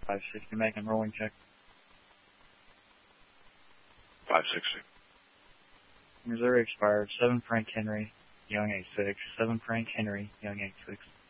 560, making rolling check. 560. Missouri expired. 7 Frank Henry, Young 86. 7 Frank Henry, Young 86.